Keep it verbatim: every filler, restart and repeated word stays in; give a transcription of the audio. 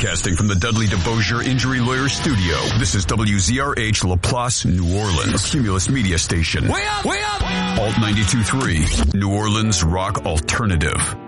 Broadcasting from the Dudley DeBosier Injury Lawyer Studio, this is W Z R H LaPlace, New Orleans, Cumulus Media Station. Way up! Way up! Alt ninety-two point three, New Orleans Rock Alternative.